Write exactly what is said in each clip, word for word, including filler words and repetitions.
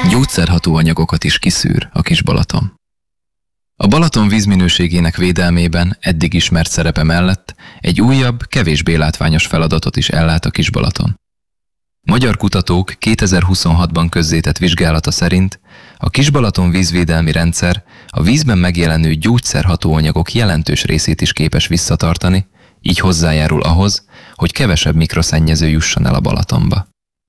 Gyógyszerhatóanyagokat is kiszűr a Kis-Balaton. A Balaton vízminőségének védelmében eddig ismert szerepe mellett egy újabb, kevésbé látványos feladatot is ellát a Kis-Balaton. Magyar kutatók kétezer-huszonhatban közzétett vizsgálata szerint a Kis-Balaton vízvédelmi rendszer a vízben megjelenő gyógyszerhatóanyagok jelentős részét is képes visszatartani, így hozzájárul ahhoz, hogy kevesebb mikroszennyező jusson el a Balatonba.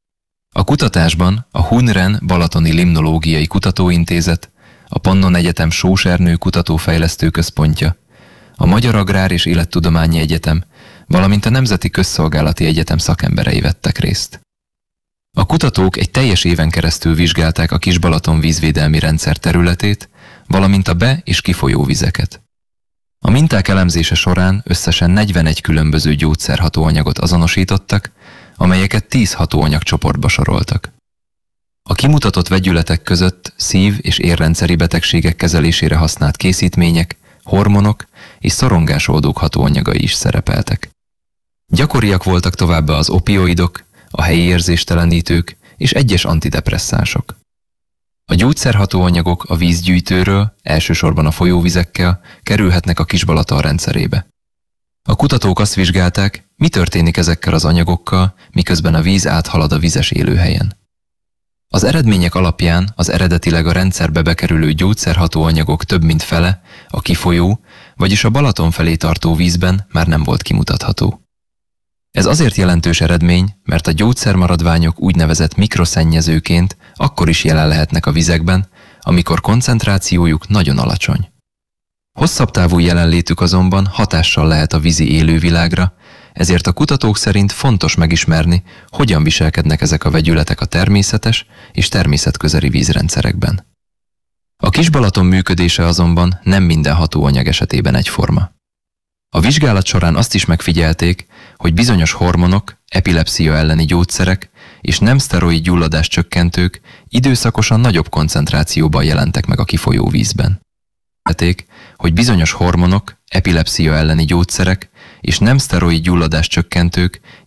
A kutatásban a Hunren Balatoni Limnológiai Kutatóintézet, a Pannon Egyetem Sós-Ernő Kutatófejlesztő Központja, a Magyar Agrár és Élettudományi Egyetem, valamint a Nemzeti Közszolgálati Egyetem szakemberei vettek részt. A kutatók egy teljes éven keresztül vizsgálták a Kis-Balaton vízvédelmi rendszer területét, valamint a be- és kifolyó vizeket. A minták elemzése során összesen negyvenegy különböző gyógyszerhatóanyagot azonosítottak, amelyeket tíz hatóanyagcsoportba soroltak. A kimutatott vegyületek között szív- és érrendszeri betegségek kezelésére használt készítmények, hormonok és szorongásoldók hatóanyagai is szerepeltek. Gyakoriak voltak továbbá az opioidok, a helyi érzéstelenítők és egyes antidepresszánsok. A gyógyszerhatóanyagok a vízgyűjtőről, elsősorban a folyóvizekkel kerülhetnek a Kis-Balaton rendszerébe. A kutatók azt vizsgálták, mi történik ezekkel az anyagokkal, miközben a víz áthalad a vizes élőhelyen. Az eredmények alapján az eredetileg a rendszerbe bekerülő gyógyszerhatóanyagok több mint fele a kifolyó, vagyis a Balaton felé tartó vízben már nem volt kimutatható. Ez azért jelentős eredmény, mert a gyógyszermaradványok úgynevezett mikroszennyezőként akkor is jelen lehetnek a vizekben, amikor koncentrációjuk nagyon alacsony. Hosszabb távú jelenlétük azonban hatással lehet a vízi élővilágra, ezért a kutatók szerint fontos megismerni, hogyan viselkednek ezek a vegyületek a természetes és természetközeli vízrendszerekben. A Kis-Balaton működése azonban nem minden hatóanyag esetében egyforma. A vizsgálat során azt is megfigyelték, hogy bizonyos hormonok, epilepszia elleni gyógyszerek és nem szteroid gyulladás csökkentők időszakosan nagyobb koncentrációban jelentek meg a kifolyó vízben. hogy bizonyos hormonok, epilepszia elleni gyógyszerek és nem szteroid gyulladás csökkentők